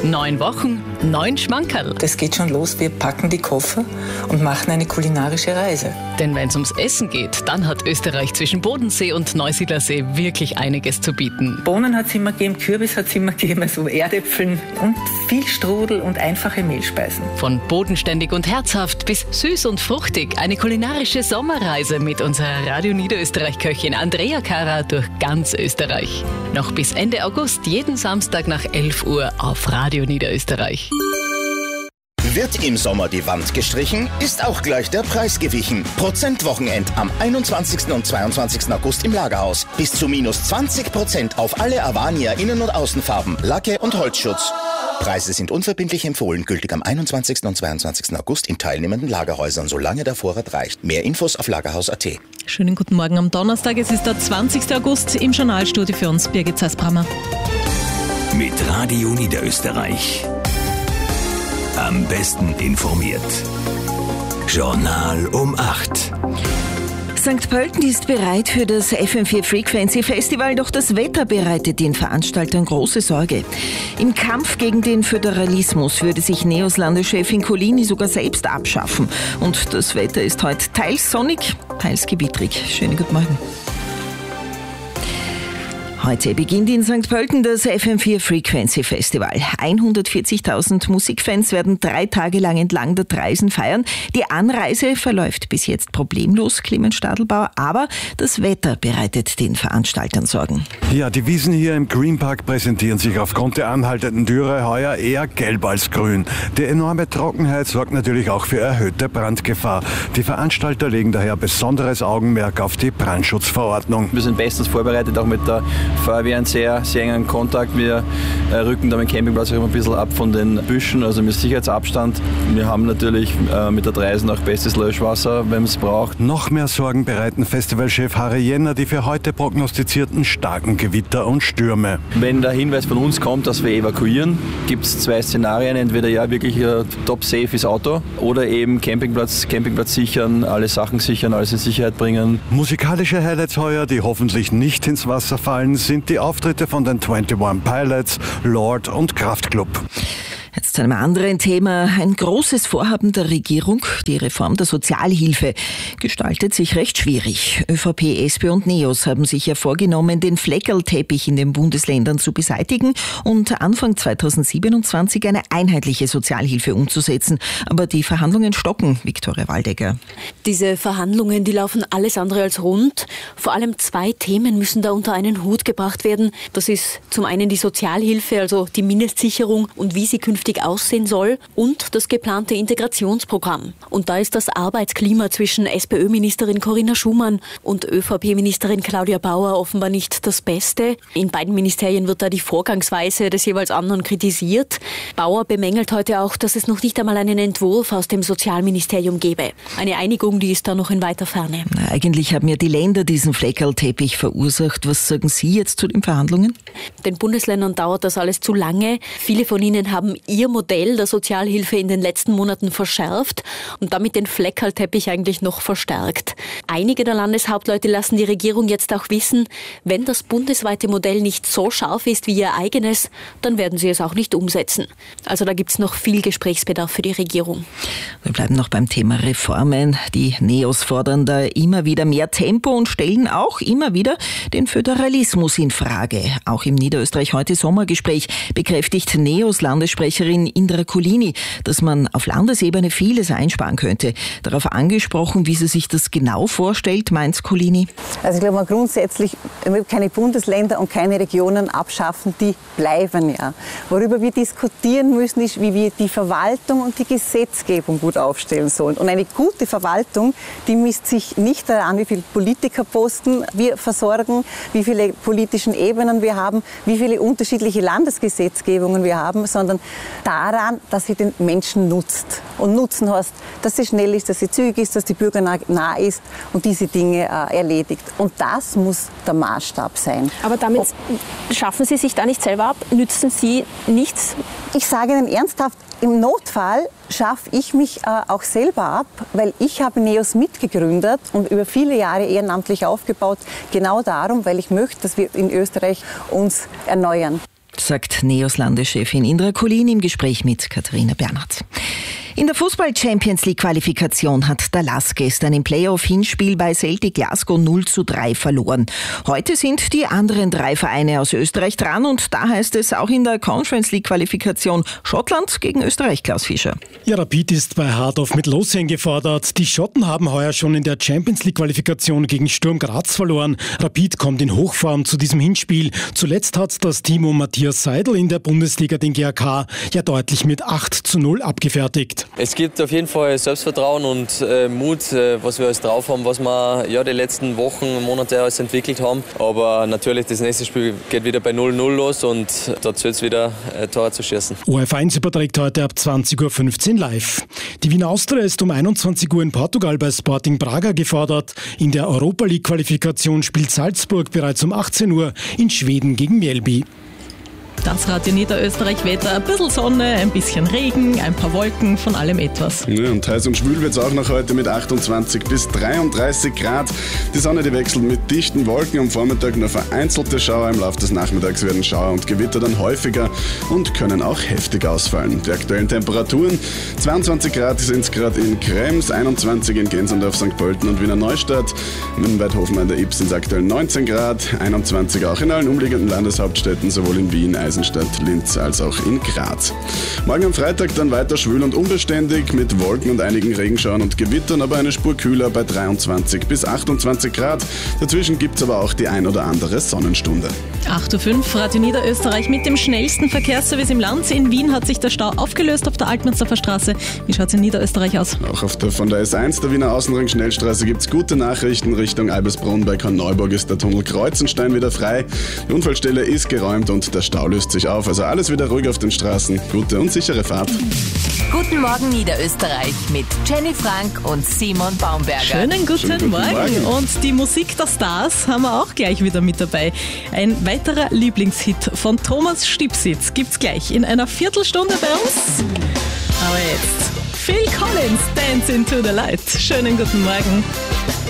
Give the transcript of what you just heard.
9 Wochen, 9 Schmankerl. Das geht schon los, wir packen die Koffer und machen eine kulinarische Reise. Denn wenn es ums Essen geht, dann hat Österreich zwischen Bodensee und Neusiedlersee wirklich einiges zu bieten. Bohnen hat es immer gegeben, Kürbis hat es immer gegeben, also Erdäpfeln und viel Strudel und einfache Mehlspeisen. Von bodenständig und herzhaft bis süß und fruchtig. Eine kulinarische Sommerreise mit unserer Radio Niederösterreich-Köchin Andrea Kara durch ganz Österreich. Noch bis Ende August jeden Samstag nach 11 Uhr auf Radio Niederösterreich. Wird im Sommer die Wand gestrichen, ist auch gleich der Preis gewichen. Prozentwochenend am 21. und 22. August im Lagerhaus. Bis zu -20% auf alle Avania Innen- und Außenfarben, Lacke und Holzschutz. Preise sind unverbindlich empfohlen, gültig am 21. und 22. August in teilnehmenden Lagerhäusern, solange der Vorrat reicht. Mehr Infos auf lagerhaus.at. Schönen guten Morgen am Donnerstag. Es ist der 20. August. Im Journalstudio für uns Birgit Zeisbrammer. Mit Radio Niederösterreich. Am besten informiert. Journal um 8. St. Pölten ist bereit für das FM4 Frequency Festival, doch das Wetter bereitet den Veranstaltern große Sorge. Im Kampf gegen den Föderalismus würde sich NEOS Landeschefin Collini sogar selbst abschaffen. Und das Wetter ist heute teils sonnig, teils gewittrig. Schönen guten Morgen. Heute beginnt in St. Pölten das FM4 Frequency Festival. 140.000 Musikfans werden 3 Tage lang entlang der Traisen feiern. Die Anreise verläuft bis jetzt problemlos, Clemens Stadelbauer, aber das Wetter bereitet den Veranstaltern Sorgen. Ja, die Wiesen hier im Greenpark präsentieren sich aufgrund der anhaltenden Dürre heuer eher gelb als grün. Die enorme Trockenheit sorgt natürlich auch für erhöhte Brandgefahr. Die Veranstalter legen daher besonderes Augenmerk auf die Brandschutzverordnung. Wir sind bestens vorbereitet, auch mit der Feuerwehr einen sehr, sehr engen Kontakt. Wir rücken da am Campingplatz auch immer ein bisschen ab von den Büschen, also mit Sicherheitsabstand. Wir haben natürlich mit der Dreisen auch bestes Löschwasser, wenn es braucht. Noch mehr Sorgen bereiten Festivalchef Harry Jenner die für heute prognostizierten starken Gewitter und Stürme. Wenn der Hinweis von uns kommt, dass wir evakuieren, gibt es 2 Szenarien. Entweder ja wirklich top safe ist Auto oder eben Campingplatz sichern, alle Sachen sichern, alles in Sicherheit bringen. Musikalische Highlights heuer, die hoffentlich nicht ins Wasser fallen, sind die Auftritte von den 21 Pilots, Lord und Kraftklub. Jetzt zu einem anderen Thema. Ein großes Vorhaben der Regierung, die Reform der Sozialhilfe, gestaltet sich recht schwierig. ÖVP, SP und NEOS haben sich ja vorgenommen, den Fleckerlteppich in den Bundesländern zu beseitigen und Anfang 2027 eine einheitliche Sozialhilfe umzusetzen. Aber die Verhandlungen stocken, Viktoria Waldecker. Diese Verhandlungen, die laufen alles andere als rund. Vor allem 2 Themen müssen da unter einen Hut gebracht werden. Das ist zum einen die Sozialhilfe, also die Mindestsicherung und wie sie künftig aussehen soll, und das geplante Integrationsprogramm. Und da ist das Arbeitsklima zwischen SPÖ-Ministerin Corinna Schumann und ÖVP-Ministerin Claudia Bauer offenbar nicht das Beste. In beiden Ministerien wird da die Vorgangsweise des jeweils anderen kritisiert. Bauer bemängelt heute auch, dass es noch nicht einmal einen Entwurf aus dem Sozialministerium gäbe. Eine Einigung, die ist da noch in weiter Ferne. Eigentlich haben ja die Länder diesen Fleckerlteppich verursacht. Was sagen Sie jetzt zu den Verhandlungen? Den Bundesländern dauert das alles zu lange. Viele von ihnen haben ihr Modell der Sozialhilfe in den letzten Monaten verschärft und damit den Fleckerlteppich eigentlich noch verstärkt. Einige der Landeshauptleute lassen die Regierung jetzt auch wissen, wenn das bundesweite Modell nicht so scharf ist wie ihr eigenes, dann werden sie es auch nicht umsetzen. Also da gibt es noch viel Gesprächsbedarf für die Regierung. Wir bleiben noch beim Thema Reformen. Die NEOS fordern da immer wieder mehr Tempo und stellen auch immer wieder den Föderalismus in Frage. Auch im Niederösterreich heute Sommergespräch bekräftigt NEOS Landessprecherin Indra Collini, dass man auf Landesebene vieles einsparen könnte. Darauf angesprochen, wie sie sich das genau vorstellt, meint Collini. Also ich glaube, grundsätzlich keine Bundesländer und keine Regionen abschaffen, die bleiben ja. Worüber wir diskutieren müssen, ist, wie wir die Verwaltung und die Gesetzgebung gut aufstellen sollen. Und eine gute Verwaltung, die misst sich nicht daran, wie viele Politikerposten wir versorgen, wie viele politischen Ebenen wir haben, wie viele unterschiedliche Landesgesetzgebungen wir haben, sondern daran, dass sie den Menschen nutzt. Und Nutzen heißt, dass sie schnell ist, dass sie zügig ist, dass die Bürger nah ist und diese Dinge erledigt. Und das muss der Maßstab sein. Aber damit schaffen Sie sich da nicht selber ab? Nützen Sie nichts? Ich sage Ihnen ernsthaft, im Notfall schaffe ich mich auch selber ab, weil ich habe NEOS mitgegründet und über viele Jahre ehrenamtlich aufgebaut. Genau darum, weil ich möchte, dass wir in Österreich uns erneuern. sagt NEOS Landeschefin Indra Kullin im Gespräch mit Katharina Bernhardt. In der Fußball-Champions-League-Qualifikation hat der LASK gestern im Playoff-Hinspiel bei Celtic Glasgow 0:3 verloren. Heute sind die anderen 3 Vereine aus Österreich dran und da heißt es auch in der Conference-League-Qualifikation Schottland gegen Österreich, Klaus Fischer. Ja, Rapid ist bei Hardorf mit Lothian gefordert. Die Schotten haben heuer schon in der Champions-League-Qualifikation gegen Sturm Graz verloren. Rapid kommt in Hochform zu diesem Hinspiel. Zuletzt hat das Team um Matthias Seidel in der Bundesliga den GAK ja deutlich mit 8:0 abgefertigt. Es gibt auf jeden Fall Selbstvertrauen und Mut, was wir alles drauf haben, was wir die letzten Wochen und Monate alles entwickelt haben. Aber natürlich, das nächste Spiel geht wieder bei 0:0 los und da zählt es wieder, Tore zu schießen. ORF1 überträgt heute ab 20:15 Uhr live. Die Wiener Austria ist um 21 Uhr in Portugal bei Sporting Braga gefordert. In der Europa League Qualifikation spielt Salzburg bereits um 18 Uhr in Schweden gegen Mjällby. Das Radio Niederösterreich-Wetter, ein bisschen Sonne, ein bisschen Regen, ein paar Wolken, von allem etwas. Ja, und heiß und schwül wird es auch noch heute mit 28 bis 33 Grad. Die Sonne, die wechselt mit dichten Wolken, am Vormittag nur vereinzelte Schauer, im Laufe des Nachmittags werden Schauer und Gewitter dann häufiger und können auch heftig ausfallen. Die aktuellen Temperaturen, 22 Grad sind es gerade in Krems, 21 in Gensendorf, St. Pölten und Wiener Neustadt. In Weidhofen an der Ybbs sind es aktuell 19 Grad, 21 auch in allen umliegenden Landeshauptstädten, sowohl in Wien, Eisenstadt, Linz als auch in Graz. Morgen am Freitag dann weiter schwül und unbeständig mit Wolken und einigen Regenschauern und Gewittern, aber eine Spur kühler bei 23 bis 28 Grad. Dazwischen gibt es aber auch die ein oder andere Sonnenstunde. 8:05 Uhr, Radio Niederösterreich mit dem schnellsten Verkehrsservice im Land. In Wien hat sich der Stau aufgelöst auf der Altmannsdorfer Straße. Wie schaut es in Niederösterreich aus? Auch von der S1, der Wiener Außenring-Schnellstraße, gibt es gute Nachrichten. Richtung Albisbrunn bei Korneuburg ist der Tunnel Kreuzenstein wieder frei. Die Unfallstelle ist geräumt und der Stau löst sich auf. Also alles wieder ruhig auf den Straßen. Gute und sichere Fahrt. Guten Morgen Niederösterreich mit Jenny Frank und Simon Baumberger. Schönen guten Morgen. Und die Musik der Stars haben wir auch gleich wieder mit dabei. Ein weiterer Lieblingshit von Thomas Stipsitz gibt's gleich in einer Viertelstunde bei uns. Aber jetzt Phil Collins, Dance into the Light. Schönen guten Morgen.